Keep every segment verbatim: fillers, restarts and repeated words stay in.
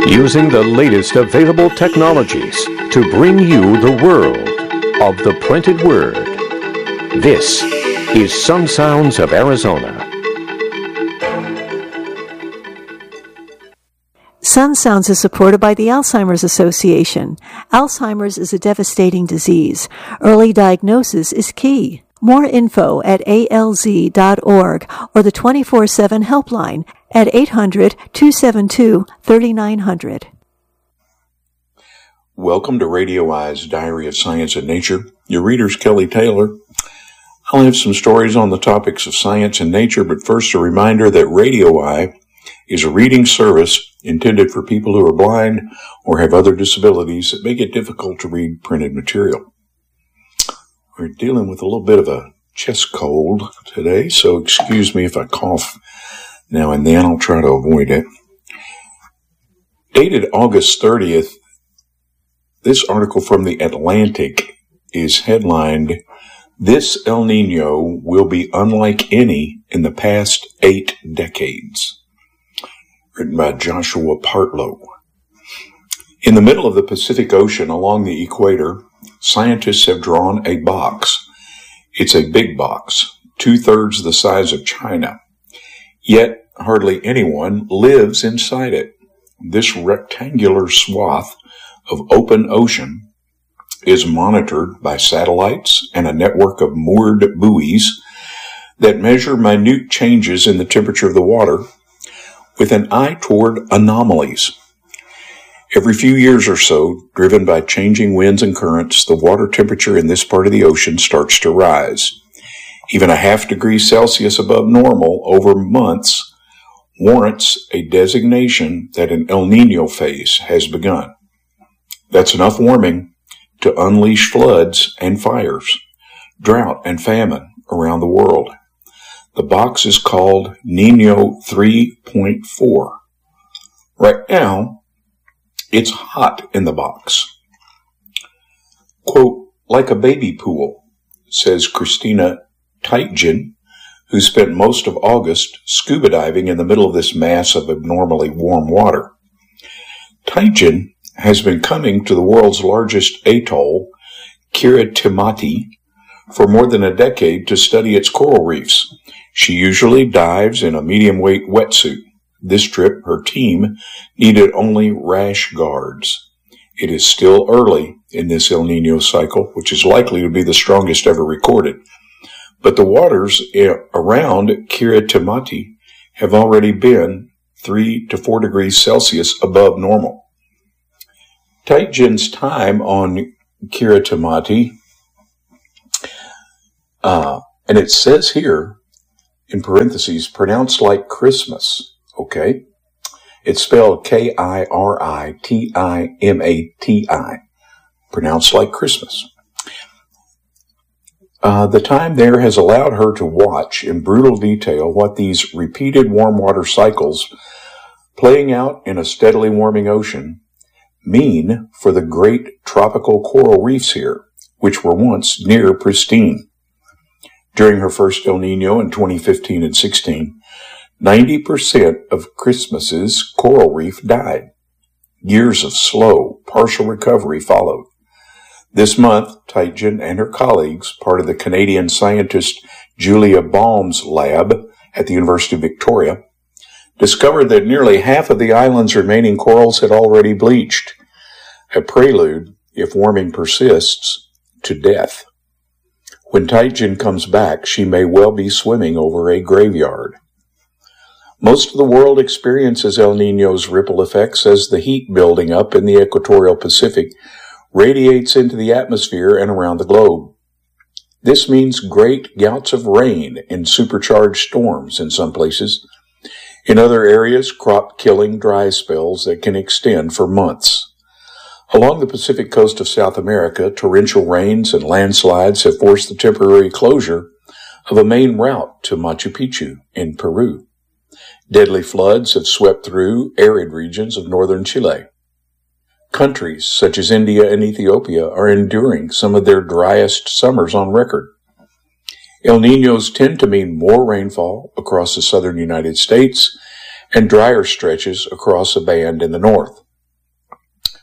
using the latest available technologies to bring you the world of the printed word. This is Sun Sounds of Arizona. Sun Sounds is supported by the Alzheimer's Association. Alzheimer's is a devastating disease. Early diagnosis is key. More info at A L Z dot org or the twenty-four seven helpline at eight hundred, two seven two, three nine zero zero. Welcome to Radio Eye's Diary of Science and Nature. Your reader's Kelly Taylor. I'll have some stories on the topics of science and nature, but first a reminder that Radio Eye is a reading service intended for people who are blind or have other disabilities that make it difficult to read printed material. We're dealing with a little bit of a chest cold today, so excuse me if I cough now and then. I'll try to avoid it. Dated August thirtieth, this article from The Atlantic is headlined, "This El Nino will be unlike any in the past eight decades." Written by Joshua Partlow. In the middle of the Pacific Ocean along the equator, scientists have drawn a box. It's a big box, two-thirds the size of China. Yet hardly anyone lives inside it. This rectangular swath of open ocean is monitored by satellites and a network of moored buoys that measure minute changes in the temperature of the water with an eye toward anomalies. Every few years or so, driven by changing winds and currents, the water temperature in this part of the ocean starts to rise. Even a half degree Celsius above normal over months warrants a designation that an El Nino phase has begun. That's enough warming to unleash floods and fires, drought and famine around the world. The box is called Nino three point four. Right now, it's hot in the box. Quote, like a baby pool, says Christina Teitgen, who spent most of August scuba diving in the middle of this mass of abnormally warm water. Teitgen has been coming to the world's largest atoll, Kiritimati, for more than a decade to study its coral reefs. She usually dives in a medium-weight wetsuit. This trip, her team needed only rash guards. It is still early in this El Nino cycle, which is likely to be the strongest ever recorded. But the waters around Kiritimati have already been three to four degrees Celsius above normal. Teitgen's time on Kiritimati, uh, and it says here, in parentheses, pronounced like Christmas. Okay? It's spelled K I R I T I M A T I. Pronounced like Christmas. Uh, the time there has allowed her to watch in brutal detail what these repeated warm water cycles playing out in a steadily warming ocean mean for the great tropical coral reefs here, which were once near pristine. During her first El Nino in twenty fifteen and sixteen, ninety percent of Christmas's coral reef died. Years of slow, partial recovery followed. This month, Teitgen and her colleagues, part of the Canadian scientist Julia Baum's lab at the University of Victoria, discovered that nearly half of the island's remaining corals had already bleached, a prelude, if warming persists, to death. When Teitgen comes back, she may well be swimming over a graveyard. Most of the world experiences El Nino's ripple effects as the heat building up in the equatorial Pacific radiates into the atmosphere and around the globe. This means great gouts of rain and supercharged storms in some places. In other areas, crop-killing dry spells that can extend for months. Along the Pacific coast of South America, torrential rains and landslides have forced the temporary closure of a main route to Machu Picchu in Peru. Deadly floods have swept through arid regions of northern Chile. Countries such as India and Ethiopia are enduring some of their driest summers on record. El Ninos tend to mean more rainfall across the southern United States and drier stretches across a band in the north.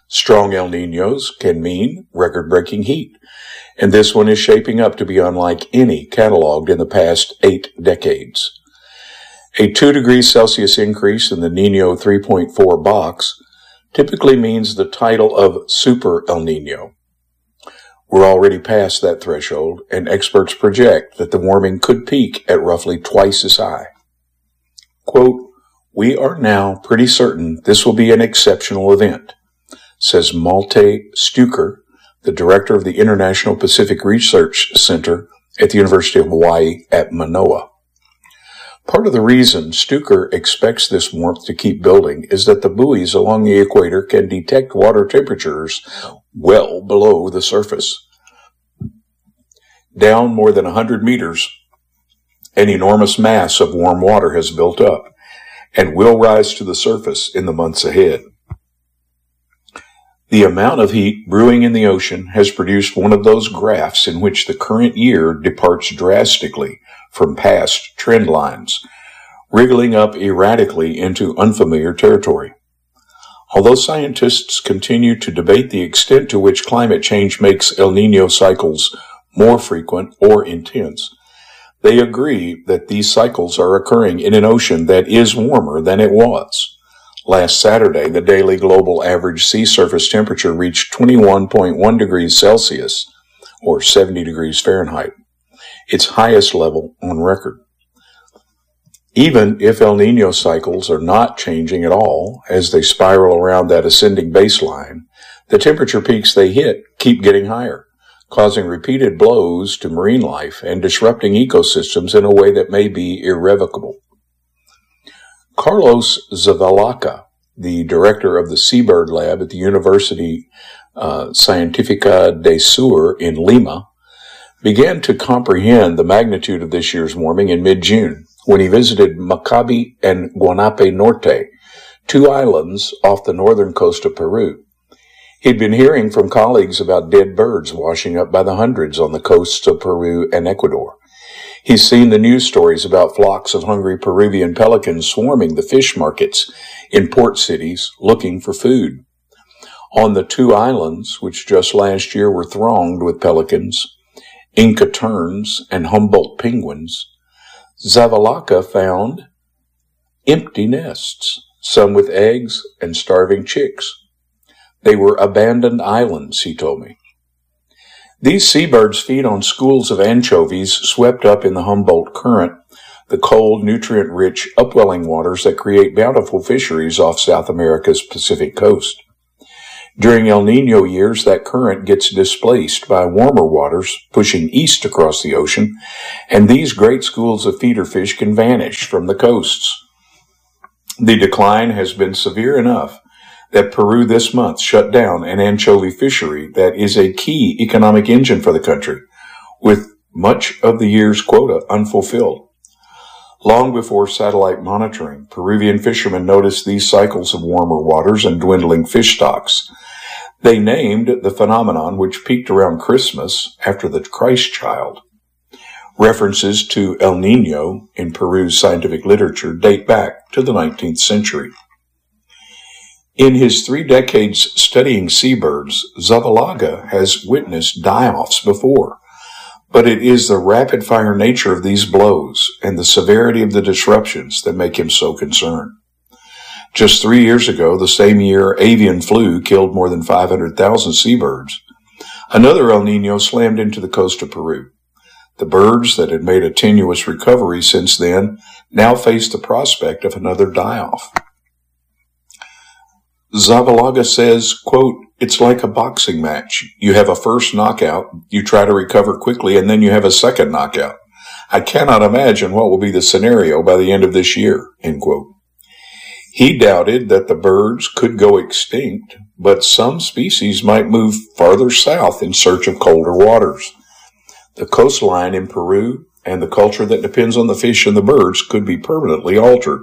Strong El Niños can mean record-breaking heat, and this one is shaping up to be unlike any cataloged in the past eight decades. A two degrees Celsius increase in the Niño three point four box typically means the title of Super El Niño. We're already past that threshold, and experts project that the warming could peak at roughly twice as high. Quote, "We are now pretty certain this will be an exceptional event," says Malte Stuker, the director of the International Pacific Research Center at the University of Hawaii at Manoa. Part of the reason Stuker expects this warmth to keep building is that the buoys along the equator can detect water temperatures well below the surface. Down more than one hundred meters, an enormous mass of warm water has built up and will rise to the surface in the months ahead. The amount of heat brewing in the ocean has produced one of those graphs in which the current year departs drastically from past trend lines, wriggling up erratically into unfamiliar territory. Although scientists continue to debate the extent to which climate change makes El Niño cycles more frequent or intense, they agree that these cycles are occurring in an ocean that is warmer than it was. Last Saturday, the daily global average sea surface temperature reached twenty-one point one degrees Celsius, or seventy degrees Fahrenheit, its highest level on record. Even if El Niño cycles are not changing at all as they spiral around that ascending baseline, the temperature peaks they hit keep getting higher, causing repeated blows to marine life and disrupting ecosystems in a way that may be irrevocable. Carlos Zavalaca, the director of the Seabird Lab at the University uh, Científica del Sur in Lima, began to comprehend the magnitude of this year's warming in mid-June when he visited Macabí and Guanape Norte, two islands off the northern coast of Peru. He'd been hearing from colleagues about dead birds washing up by the hundreds on the coasts of Peru and Ecuador. He's seen the news stories about flocks of hungry Peruvian pelicans swarming the fish markets in port cities looking for food. On the two islands, which just last year were thronged with pelicans, Inca terns, and Humboldt penguins, Zavalaca found empty nests, some with eggs and starving chicks. They were abandoned islands, he told me. These seabirds feed on schools of anchovies swept up in the Humboldt Current, the cold, nutrient-rich upwelling waters that create bountiful fisheries off South America's Pacific coast. During El Niño years, that current gets displaced by warmer waters pushing east across the ocean, and these great schools of feeder fish can vanish from the coasts. The decline has been severe enough that Peru this month shut down an anchovy fishery that is a key economic engine for the country, with much of the year's quota unfulfilled. Long before satellite monitoring, Peruvian fishermen noticed these cycles of warmer waters and dwindling fish stocks. They named the phenomenon, which peaked around Christmas after the Christ child. References to El Niño in Peru's scientific literature date back to the nineteenth century. In his three decades studying seabirds, Zavalaga has witnessed die-offs before, but it is the rapid-fire nature of these blows and the severity of the disruptions that make him so concerned. Just three years ago, the same year avian flu killed more than five hundred thousand seabirds, another El Niño slammed into the coast of Peru. The birds that had made a tenuous recovery since then now face the prospect of another die-off. Zavalaga says, quote, "It's like a boxing match. You have a first knockout, you try to recover quickly, and then you have a second knockout. I cannot imagine what will be the scenario by the end of this year," end quote. He doubted that the birds could go extinct, but some species might move farther south in search of colder waters. The coastline in Peru and the culture that depends on the fish and the birds could be permanently altered.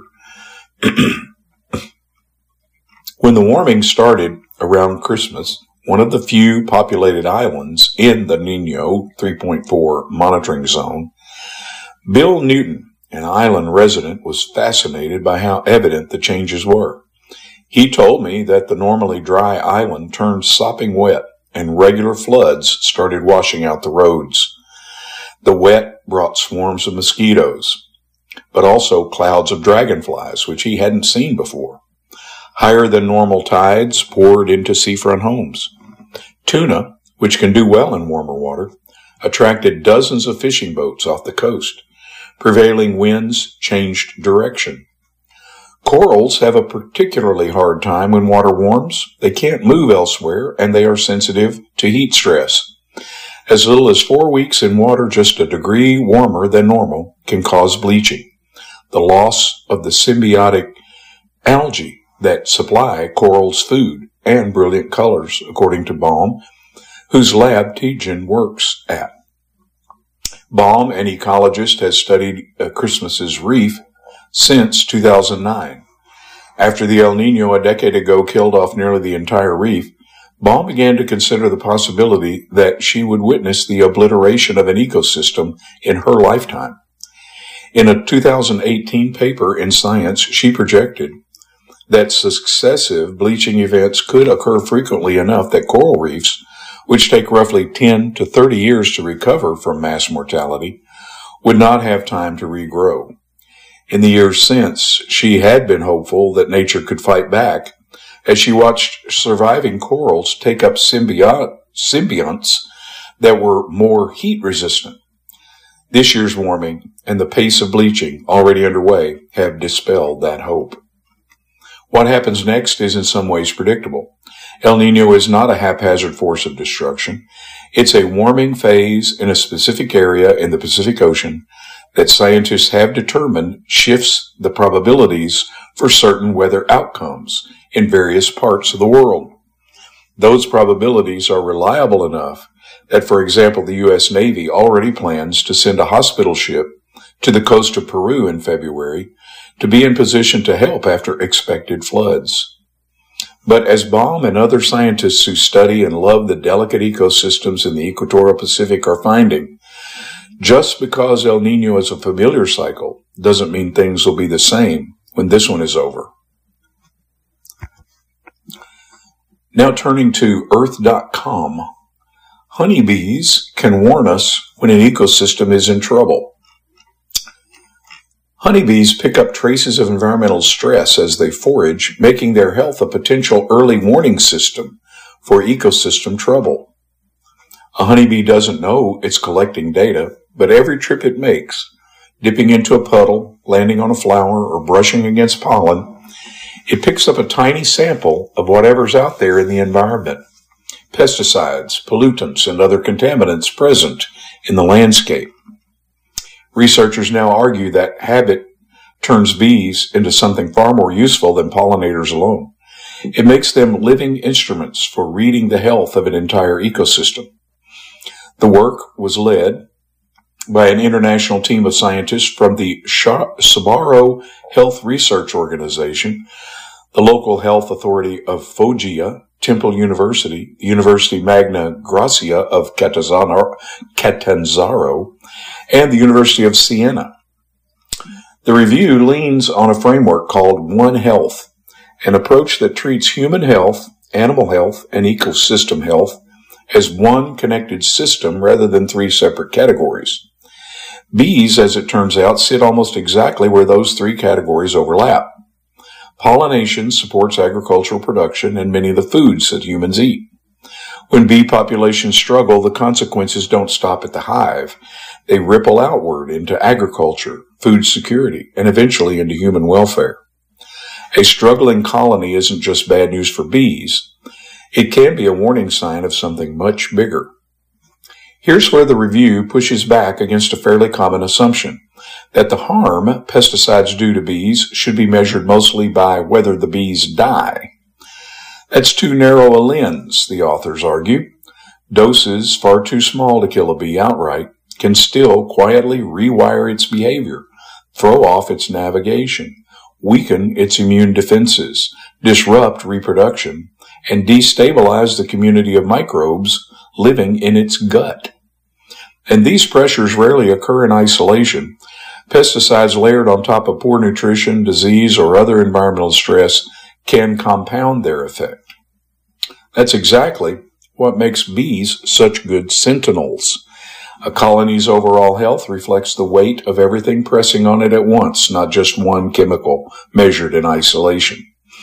When the warming started around Christmas, one of the few populated islands in the Niño three point four monitoring zone, Bill Newton, an island resident, was fascinated by how evident the changes were. He told me that the normally dry island turned sopping wet and regular floods started washing out the roads. The wet brought swarms of mosquitoes, but also clouds of dragonflies, which he hadn't seen before. Higher than normal tides poured into seafront homes. Tuna, which can do well in warmer water, attracted dozens of fishing boats off the coast. Prevailing winds changed direction. Corals have a particularly hard time when water warms. They can't move elsewhere, and they are sensitive to heat stress. As little as four weeks in water just a degree warmer than normal can cause bleaching, the loss of the symbiotic algae that supply corals food and brilliant colors, according to Baum, whose lab Tietjen works at. Baum, an ecologist, has studied uh, Christmas's reef since two thousand nine. After the El Niño a decade ago killed off nearly the entire reef, Baum began to consider the possibility that she would witness the obliteration of an ecosystem in her lifetime. In a two thousand eighteen paper in Science, she projected that successive bleaching events could occur frequently enough that coral reefs, which take roughly ten to thirty years to recover from mass mortality, would not have time to regrow. In the years since, she had been hopeful that nature could fight back as she watched surviving corals take up symbiont- symbionts that were more heat resistant. This year's warming and the pace of bleaching already underway have dispelled that hope. What happens next is in some ways predictable. El Niño is not a haphazard force of destruction. It's a warming phase in a specific area in the Pacific Ocean that scientists have determined shifts the probabilities for certain weather outcomes in various parts of the world. Those probabilities are reliable enough that, for example, the U S Navy already plans to send a hospital ship to the coast of Peru in February to be in position to help after expected floods. But as Baum and other scientists who study and love the delicate ecosystems in the equatorial Pacific are finding, just because El Niño is a familiar cycle doesn't mean things will be the same when this one is over. Now turning to earth dot com, honeybees can warn us when an ecosystem is in trouble. Honeybees pick up traces of environmental stress as they forage, making their health a potential early warning system for ecosystem trouble. A honeybee doesn't know it's collecting data, but every trip it makes, dipping into a puddle, landing on a flower, or brushing against pollen, it picks up a tiny sample of whatever's out there in the environment. Pesticides, pollutants, and other contaminants present in the landscape. Researchers now argue that habit turns bees into something far more useful than pollinators alone. It makes them living instruments for reading the health of an entire ecosystem. The work was led by an international team of scientists from the Sbarro Health Research Organization, the local health authority of Foggia, Temple University, the University Magna Graecia of Catanzaro, and the University of Siena. The review leans on a framework called One Health, an approach that treats human health, animal health, and ecosystem health as one connected system rather than three separate categories. Bees, as it turns out, sit almost exactly where those three categories overlap. Pollination supports agricultural production and many of the foods that humans eat. When bee populations struggle, the consequences don't stop at the hive. They ripple outward into agriculture, food security, and eventually into human welfare. A struggling colony isn't just bad news for bees. It can be a warning sign of something much bigger. Here's where the review pushes back against a fairly common assumption, that the harm pesticides do to bees should be measured mostly by whether the bees die. That's too narrow a lens, the authors argue. Doses far too small to kill a bee outright can still quietly rewire its behavior, throw off its navigation, weaken its immune defenses, disrupt reproduction, and destabilize the community of microbes living in its gut. And these pressures rarely occur in isolation. Pesticides layered on top of poor nutrition, disease, or other environmental stress can compound their effect. That's exactly what makes bees such good sentinels. A colony's overall health reflects the weight of everything pressing on it at once, not just one chemical measured in isolation.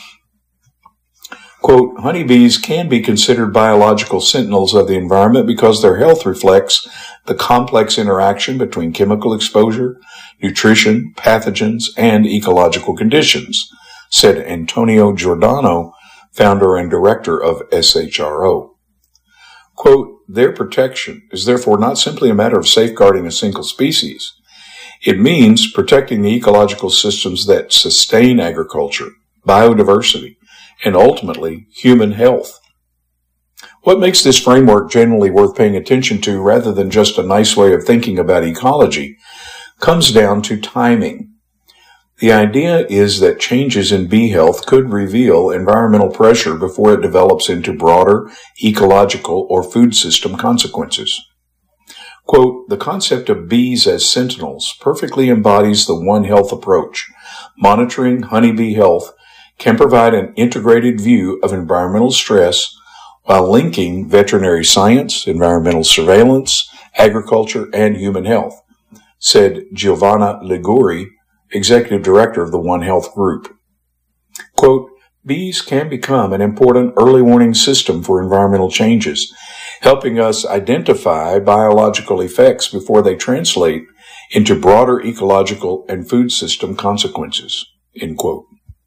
Quote, honeybees can be considered biological sentinels of the environment because their health reflects the complex interaction between chemical exposure, nutrition, pathogens, and ecological conditions, said Antonio Giordano, founder and director of S H R O. Quote, their protection is therefore not simply a matter of safeguarding a single species. It means protecting the ecological systems that sustain agriculture, biodiversity, and ultimately human health. What makes this framework generally worth paying attention to rather than just a nice way of thinking about ecology comes down to timing. The idea is that changes in bee health could reveal environmental pressure before it develops into broader ecological or food system consequences. Quote, the concept of bees as sentinels perfectly embodies the One Health approach. Monitoring honeybee health can provide an integrated view of environmental stress while linking veterinary science, environmental surveillance, agriculture, and human health, said Giovanna Liguri, executive director of the One Health Group. Quote, bees can become an important early warning system for environmental changes, helping us identify biological effects before they translate into broader ecological and food system consequences, end quote.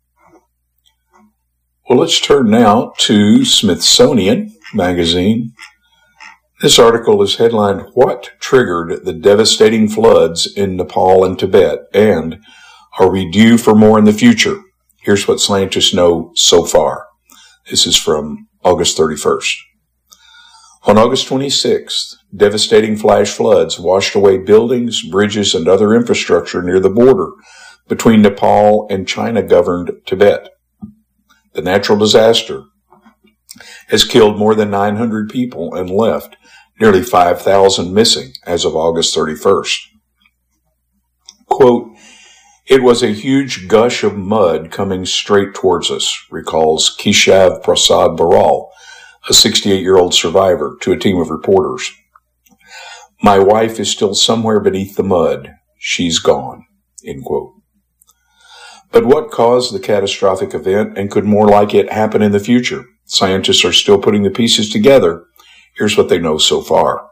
Well, let's turn now to Smithsonian Magazine. This article is headlined, What Triggered the Devastating Floods in Nepal and Tibet? And Are We Due for More in the Future? Here's what scientists know so far. This is from August thirty-first. On August twenty-sixth, devastating flash floods washed away buildings, bridges, and other infrastructure near the border between Nepal and China-governed Tibet. The natural disaster has killed more than nine hundred people and left nearly five thousand missing as of August thirty-first. Quote, it was a huge gush of mud coming straight towards us, recalls Keshav Prasad Baral, a sixty-eight-year-old survivor, to a team of reporters. My wife is still somewhere beneath the mud. She's gone, end quote. But what caused the catastrophic event, and could more like it happen in the future? Scientists are still putting the pieces together. Here's what they know so far.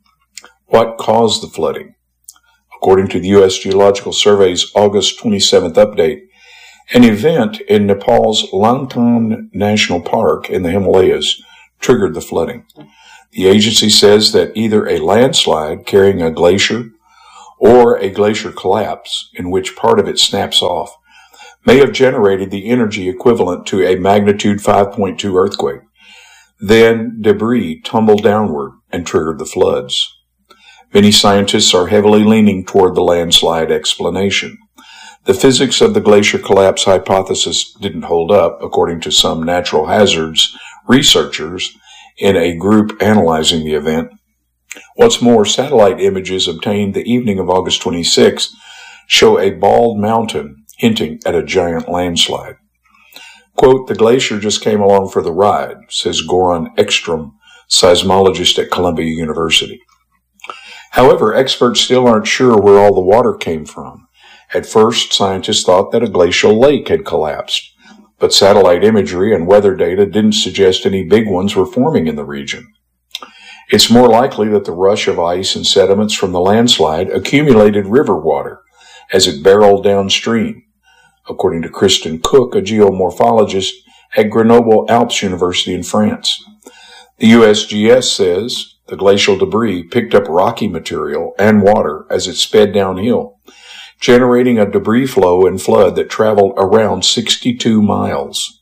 What caused the flooding? According to the U S Geological Survey's August twenty-seventh update, an event in Nepal's Langtan National Park in the Himalayas triggered the flooding. The agency says that either a landslide carrying a glacier or a glacier collapse in which part of it snaps off may have generated the energy equivalent to a magnitude five point two earthquake. Then debris tumbled downward and triggered the floods. Many scientists are heavily leaning toward the landslide explanation. The physics of the glacier collapse hypothesis didn't hold up, according to some natural hazards researchers in a group analyzing the event. What's more, satellite images obtained the evening of August twenty-sixth show a bald mountain hinting at a giant landslide. Quote, the glacier just came along for the ride, says Goran Ekstrom, seismologist at Columbia University. However, experts still aren't sure where all the water came from. At first, scientists thought that a glacial lake had collapsed, but satellite imagery and weather data didn't suggest any big ones were forming in the region. It's more likely that the rush of ice and sediments from the landslide accumulated river water as it barreled downstream, according to Kristen Cook, a geomorphologist at Grenoble Alpes University in France. The U S G S says the glacial debris picked up rocky material and water as it sped downhill, generating a debris flow and flood that traveled around sixty-two miles.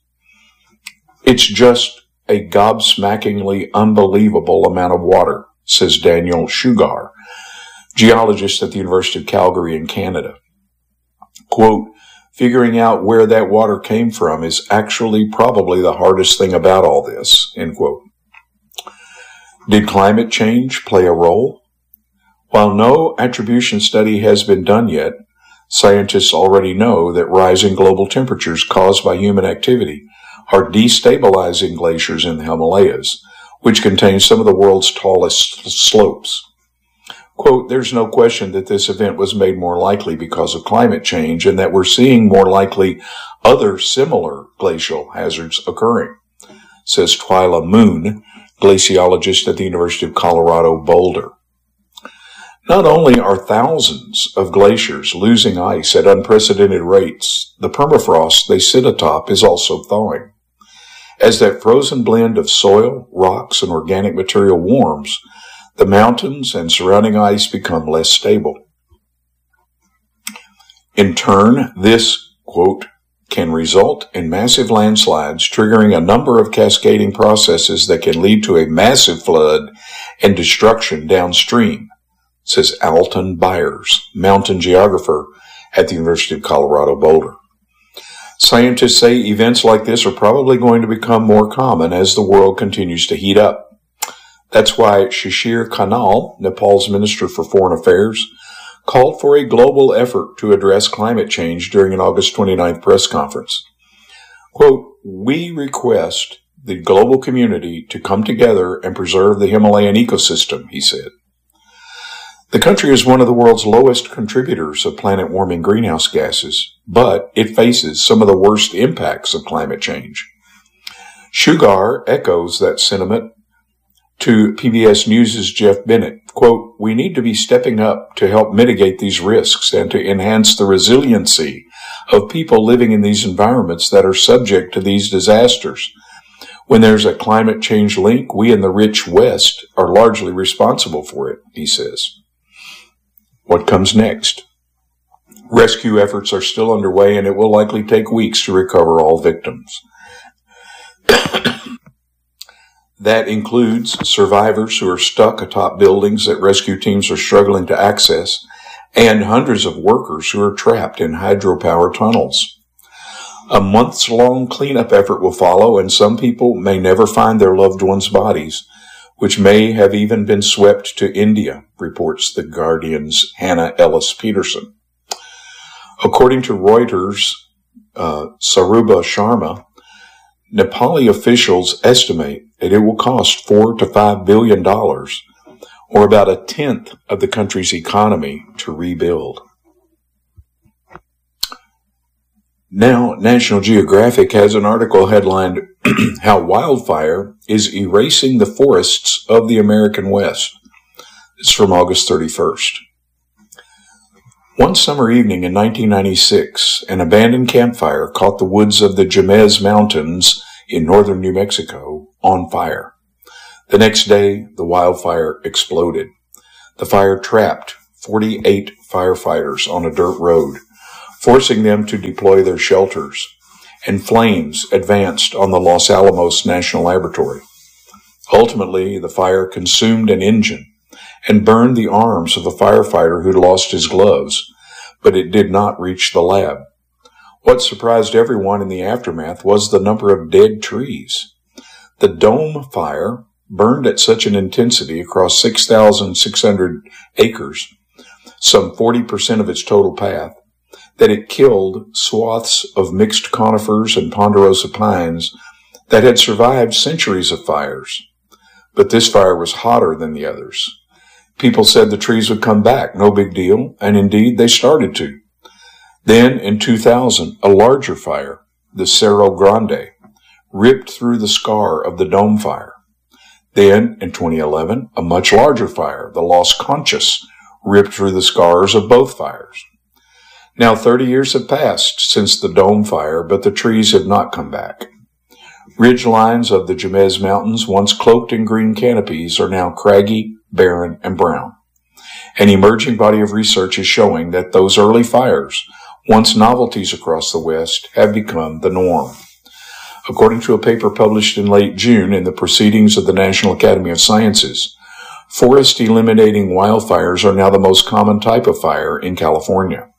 It's just a gobsmackingly unbelievable amount of water, says Daniel Sugar, geologist at the University of Calgary in Canada. Quote, figuring out where that water came from is actually probably the hardest thing about all this, end quote. Did climate change play a role? While no attribution study has been done yet, scientists already know that rising global temperatures caused by human activity are destabilizing glaciers in the Himalayas, which contain some of the world's tallest slopes. Quote, there's no question that this event was made more likely because of climate change and that we're seeing more likely other similar glacial hazards occurring, says Twyla Moon, glaciologist at the University of Colorado Boulder. Not only are thousands of glaciers losing ice at unprecedented rates, the permafrost they sit atop is also thawing. As that frozen blend of soil, rocks, and organic material warms, the mountains and surrounding ice become less stable. In turn, this, quote, can result in massive landslides, triggering a number of cascading processes that can lead to a massive flood and destruction downstream, says Alton Byers, mountain geographer at the University of Colorado Boulder. Scientists say events like this are probably going to become more common as the world continues to heat up. That's why Shishir Kanal, Nepal's Minister for Foreign Affairs, called for a global effort to address climate change during an August twenty-ninth press conference. Quote, we request the global community to come together and preserve the Himalayan ecosystem, he said. The country is one of the world's lowest contributors of planet-warming greenhouse gases, but it faces some of the worst impacts of climate change. Sugar echoes that sentiment to P B S News' Jeff Bennett. Quote, we need to be stepping up to help mitigate these risks and to enhance the resiliency of people living in these environments that are subject to these disasters. When there's a climate change link, we in the rich West are largely responsible for it, he says. What comes next? Rescue efforts are still underway, and it will likely take weeks to recover all victims. That includes survivors who are stuck atop buildings that rescue teams are struggling to access, and hundreds of workers who are trapped in hydropower tunnels. A months-long cleanup effort will follow, and some people may never find their loved ones' bodies, which may have even been swept to India, reports The Guardian's Hannah Ellis Peterson. According to Reuters' uh, Saruba Sharma, Nepali officials estimate that it will cost four to five billion dollars, or about a tenth of the country's economy, to rebuild. Now, National Geographic has an article headlined, How Wildfire is Erasing the Forests of the American West. It's from August thirty-first. One summer evening in nineteen ninety-six, an abandoned campfire caught the woods of the Jemez Mountains in northern New Mexico on fire. The next day, the wildfire exploded. The fire trapped forty-eight firefighters on a dirt road, forcing them to deploy their shelters, and flames advanced on the Los Alamos National Laboratory. Ultimately, the fire consumed an engine and burned the arms of a firefighter who'd lost his gloves, but it did not reach the lab. What surprised everyone in the aftermath was the number of dead trees. The Dome Fire burned at such an intensity across six thousand six hundred acres, some forty percent of its total path, that it killed swaths of mixed conifers and ponderosa pines that had survived centuries of fires. But this fire was hotter than the others. People said the trees would come back, no big deal, and indeed they started to. Then, in two thousand, a larger fire, the Cerro Grande, ripped through the scar of the Dome Fire. Then, in twenty eleven, a much larger fire, the Las Conchas, ripped through the scars of both fires. Now thirty years have passed since the Dome Fire, but the trees have not come back. Ridge lines of the Jemez Mountains, once cloaked in green canopies, are now craggy, barren, and brown. An emerging body of research is showing that those early fires, once novelties across the West, have become the norm. According to a paper published in late June in the Proceedings of the National Academy of Sciences, forest-eliminating wildfires are now the most common type of fire in California.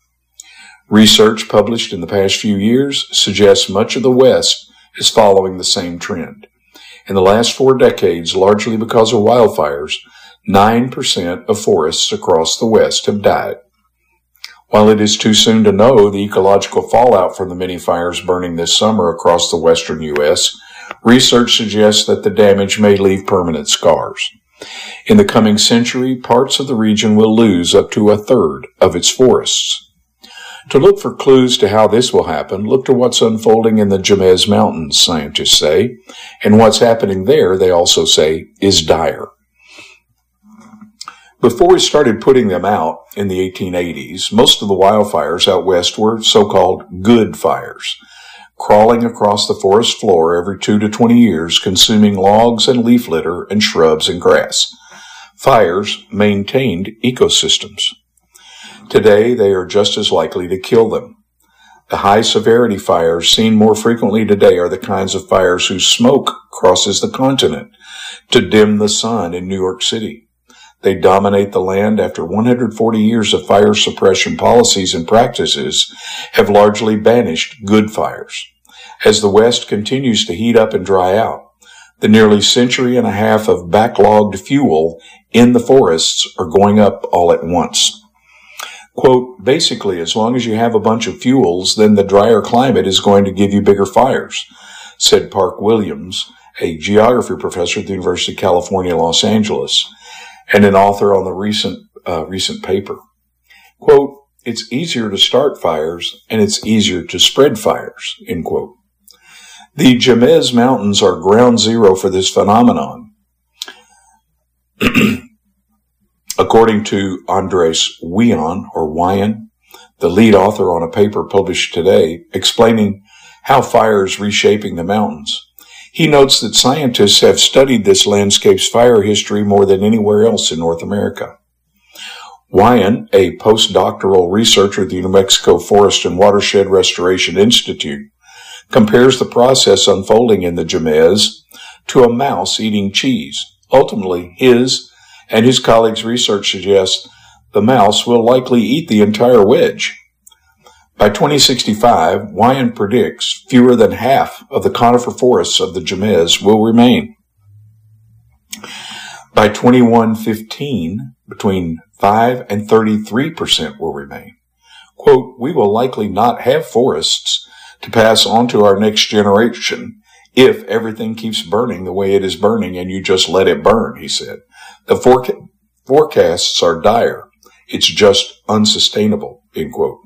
Research published in the past few years suggests much of the West is following the same trend. In the last four decades, largely because of wildfires, nine percent of forests across the West have died. While it is too soon to know the ecological fallout from the many fires burning this summer across the western U S, research suggests that the damage may leave permanent scars. In the coming century, parts of the region will lose up to a third of its forests. To look for clues to how this will happen, look to what's unfolding in the Jemez Mountains, scientists say, and what's happening there, they also say, is dire. Before we started putting them out in the eighteen eighties, most of the wildfires out west were so-called good fires, crawling across the forest floor every two to twenty years, consuming logs and leaf litter and shrubs and grass. Fires maintained ecosystems. Today, they are just as likely to kill them. The high-severity fires seen more frequently today are the kinds of fires whose smoke crosses the continent to dim the sun in New York City. They dominate the land after one hundred forty years of fire suppression policies and practices have largely banished good fires. As the West continues to heat up and dry out, the nearly century and a half of backlogged fuel in the forests are going up all at once. Quote, basically, as long as you have a bunch of fuels, then the drier climate is going to give you bigger fires, said Park Williams, a geography professor at the University of California, Los Angeles, and an author on the recent uh, recent paper. Quote, it's easier to start fires, and it's easier to spread fires, end quote. The Jemez Mountains are ground zero for this phenomenon. According to Andres Wyon, or Wyon, the lead author on a paper published today explaining how fire is reshaping the mountains, he notes that scientists have studied this landscape's fire history more than anywhere else in North America. Wyon, a postdoctoral researcher at the New Mexico Forest and Watershed Restoration Institute, compares the process unfolding in the Jemez to a mouse eating cheese. Ultimately, his and his colleagues' research suggests the mouse will likely eat the entire wedge. By twenty sixty-five, Wyon predicts fewer than half of the conifer forests of the Jemez will remain. By twenty-one fifteen, between five and thirty-three percent will remain. Quote, we will likely not have forests to pass on to our next generation if everything keeps burning the way it is burning and you just let it burn, he said. The foreca- forecasts are dire. It's just unsustainable, end quote.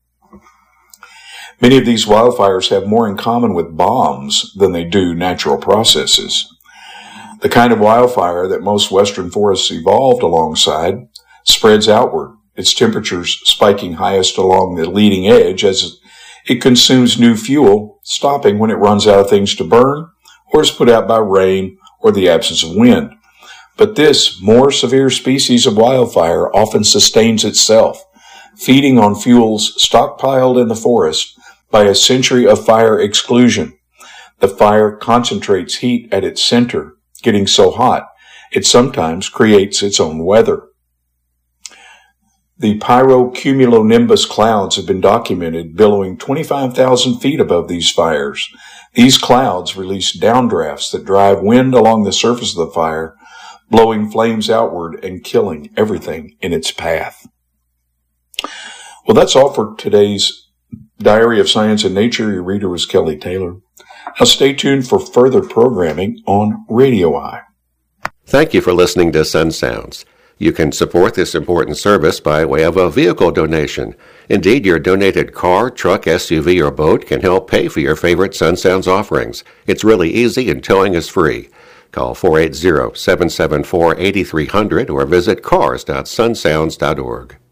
Many of these wildfires have more in common with bombs than they do natural processes. The kind of wildfire that most western forests evolved alongside spreads outward, its temperatures spiking highest along the leading edge as it consumes new fuel, stopping when it runs out of things to burn or is put out by rain or the absence of wind. But this more severe species of wildfire often sustains itself, feeding on fuels stockpiled in the forest by a century of fire exclusion. The fire concentrates heat at its center, getting so hot it sometimes creates its own weather. The pyrocumulonimbus clouds have been documented billowing twenty-five thousand feet above these fires. These clouds release downdrafts that drive wind along the surface of the fire, blowing flames outward and killing everything in its path. Well, that's all for today's Diary of Science and Nature. Your reader was Kelly Taylor. Now stay tuned for further programming on Radio Eye. Thank you for listening to Sun Sounds. You can support this important service by way of a vehicle donation. Indeed, your donated car, truck, S U V, or boat can help pay for your favorite Sun Sounds offerings. It's really easy and towing is free. Call four eight zero, seven seven four, eight three zero zero or visit cars dot sun sounds dot org.